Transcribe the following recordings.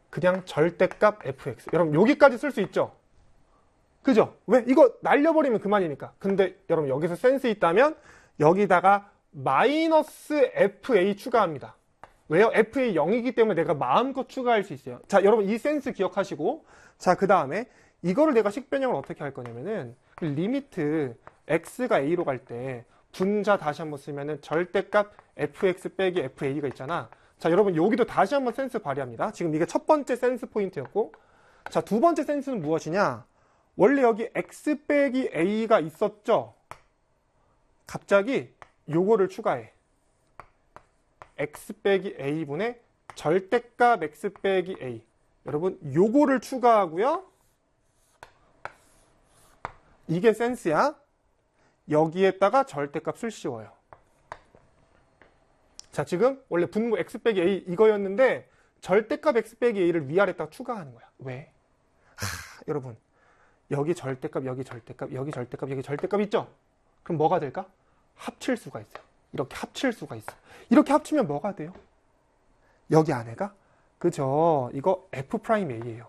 그냥 절대값 fx. 여러분 여기까지 쓸 수 있죠? 그죠? 왜? 이거 날려버리면 그만이니까. 근데 여러분 여기서 센스 있다면 여기다가 마이너스 fa 추가합니다. 왜요? fa 0이기 때문에 내가 마음껏 추가할 수 있어요. 자, 여러분 이 센스 기억하시고, 자, 그 다음에 이거를 내가 식변형을 어떻게 할 거냐면은 리미트 x가 a로 갈 때 분자 다시 한번 쓰면은 절대값 fx 빼기 fa가 있잖아. 자, 여러분 여기도 다시 한번 센스 발휘합니다. 지금 이게 첫 번째 센스 포인트였고, 자, 두 번째 센스는 무엇이냐? 원래 여기 x 빼기 a가 있었죠? 갑자기 요거를 추가해. x 빼기 a분의 절대값 x 빼기 a. 여러분 요거를 추가하고요. 이게 센스야. 여기에다가 절대값을 씌워요. 자, 지금 원래 분모 x 빼기 a 이거였는데 절대값 x 빼기 a를 위아래다가 추가하는 거야. 왜? 여러분 여기 절대값, 여기 절대값, 여기 절대값, 여기 절대값 있죠? 그럼 뭐가 될까? 합칠 수가 있어요. 이렇게 합칠 수가 있어. 이렇게 합치면 뭐가 돼요? 여기 안에가? 그죠? 이거 f'a예요.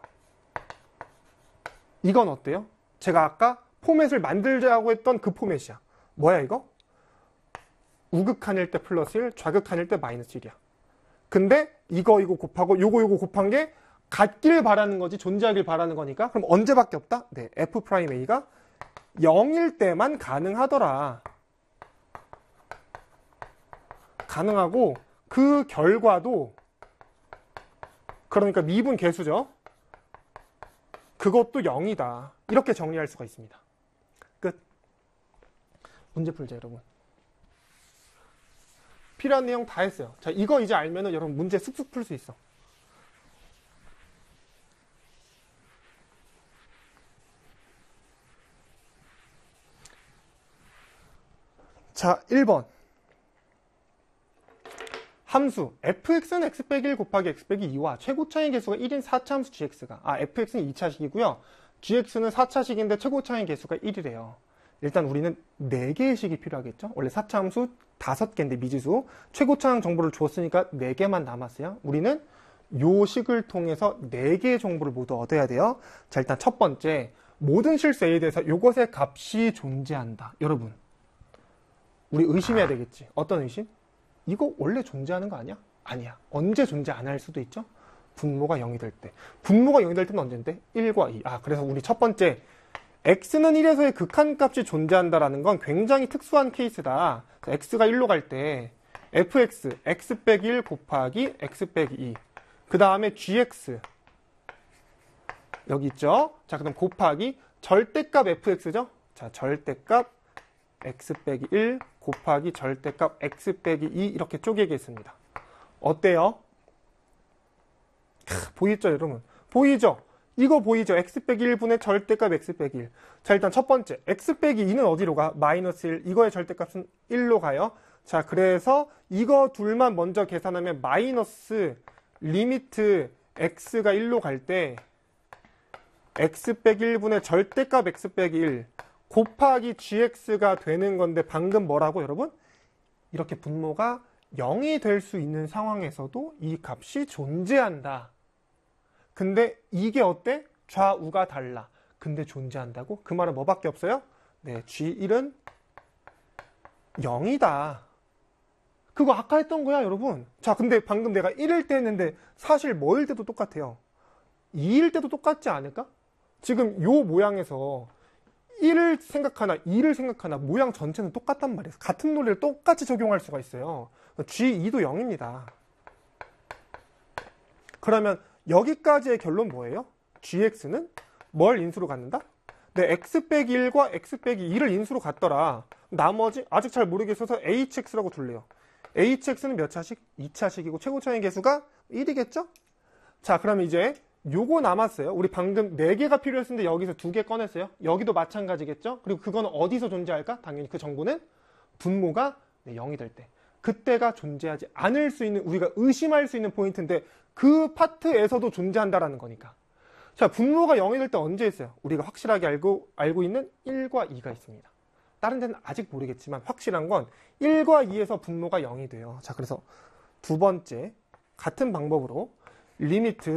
이건 어때요? 제가 아까 포맷을 만들자고 했던 그 포맷이야. 뭐야 이거? 우극한일 때 플러스 1, 좌극한일 때 마이너스 1이야. 근데 이거 곱하고 요거 곱한 게 같길 바라는 거지, 존재하길 바라는 거니까. 그럼 언제밖에 없다? 네, f'a가 0일 때만 가능하더라. 가능하고 그 결과도, 그러니까 미분 계수죠. 그것도 0이다. 이렇게 정리할 수가 있습니다. 끝. 문제 풀자, 여러분. 필요한 내용 다 했어요. 자, 이거 이제 알면은 여러분 문제 쑥쑥 풀 수 있어. 자, 1번. 함수 fx는 x 빼기 1 곱하기 x 빼기 2와 최고차의 개수가 1인 4차함수 gx가, fx는 2차식이고요. gx는 4차식인데 최고차의 개수가 1이래요. 일단 우리는 4개의 식이 필요하겠죠? 원래 4차함수 5개인데 미지수. 최고차항 정보를 주었으니까 4개만 남았어요. 우리는 요 식을 통해서 4개의 정보를 모두 얻어야 돼요. 자, 일단 첫 번째, 모든 실수 a에 대해서 요것의 값이 존재한다. 여러분, 우리 의심해야 되겠지. 어떤 의심? 이거 원래 존재하는 거 아니야? 아니야. 언제 존재 안 할 수도 있죠? 분모가 0이 될 때. 분모가 0이 될 때는 언제인데? 1과 2. 그래서 우리 첫 번째, x는 1에서의 극한값이 존재한다라는 건 굉장히 특수한 케이스다. x가 1로 갈 때 fx, x 빼기 1 곱하기 x 빼기 2. 그 다음에 gx. 여기 있죠? 자, 그 다음 곱하기 절대값 fx죠? 자, 절대값 x 빼기 1 곱하기 절대값 x 빼기 2 이렇게 쪼개겠습니다. 어때요? 보이죠, 여러분? 보이죠? 이거 보이죠? x 빼기 1분의 절대값 x 빼기 1. 자, 일단 첫 번째, x 빼기 2는 어디로 가? 마이너스 1. 이거의 절대값은 1로 가요. 자, 그래서 이거 둘만 먼저 계산하면 마이너스 리미트 x가 1로 갈 때 x 빼기 1분의 절대값 x 빼기 1 곱하기 gx가 되는 건데, 방금 뭐라고 여러분? 이렇게 분모가 0이 될 수 있는 상황에서도 이 값이 존재한다. 근데 이게 어때? 좌우가 달라. 근데 존재한다고? 그 말은 뭐밖에 없어요? 네, g1은 0이다. 그거 아까 했던 거야, 여러분. 자, 근데 방금 내가 1일 때 했는데 사실 뭐일 때도 똑같아요. 2일 때도 똑같지 않을까? 지금 요 모양에서 1을 생각하나 2를 생각하나 모양 전체는 똑같단 말이에요. 같은 논리를 똑같이 적용할 수가 있어요. G2도 0입니다. 그러면 여기까지의 결론 뭐예요? GX는 뭘 인수로 갖는다? 네, X 빼기 1과 X 빼기 2를 인수로 갖더라. 나머지 아직 잘 모르겠어서 HX라고 둘래요. HX는 몇 차식? 2차식이고 최고차의 개수가 1이겠죠? 자, 그럼 이제 요거 남았어요. 우리 방금 4개가 필요했는데 여기서 2개 꺼냈어요. 여기도 마찬가지겠죠? 그리고 그건 어디서 존재할까? 당연히 그 정보는 분모가 0이 될 때. 그때가 존재하지 않을 수 있는, 우리가 의심할 수 있는 포인트인데 그 파트에서도 존재한다라는 거니까. 자, 분모가 0이 될 때 언제 있어요? 우리가 확실하게 알고 있는 1과 2가 있습니다. 다른 데는 아직 모르겠지만 확실한 건 1과 2에서 분모가 0이 돼요. 자, 그래서 두 번째 같은 방법으로 리미트